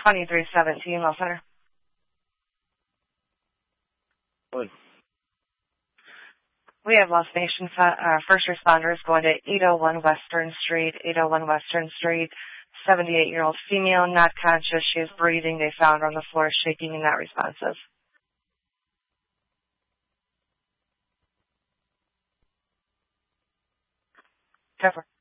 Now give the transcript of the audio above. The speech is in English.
2317, Law Center. What? We have Lost Nation first responders going to 801 Western Street, 801 Western Street, 78-year-old female, not conscious. She is breathing. They found her on the floor, shaking and not responsive. Cover.